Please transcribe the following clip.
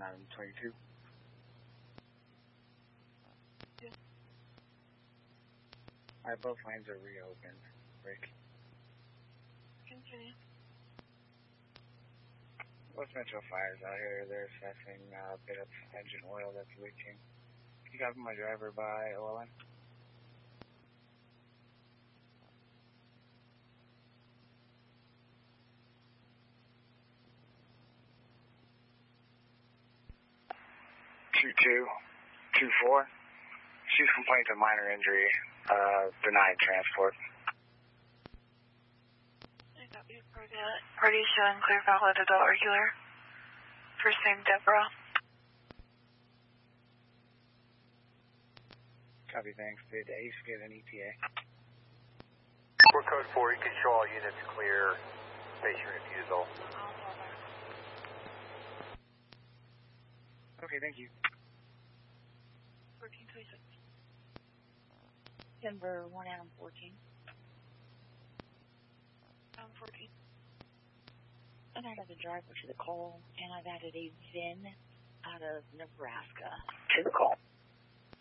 item 22. Yeah. Alright, both lanes are reopened. Rick. Continue. West Metro Fires out here. They're assessing a bit of engine oil that's leaking. You got my driver by OLN? Two four. She's complained of minor injury. Denied transport. I got you. Party showing clear valid adult regular. First name Deborah. Copy, thanks. Did Ace get an ETA? For code 4, you can show all units clear. Station refusal. Okay, thank you. 1426. Denver 1 Adam 14. Adam 14. I've added a driver to the call, and I've added a VIN out of Nebraska to the call.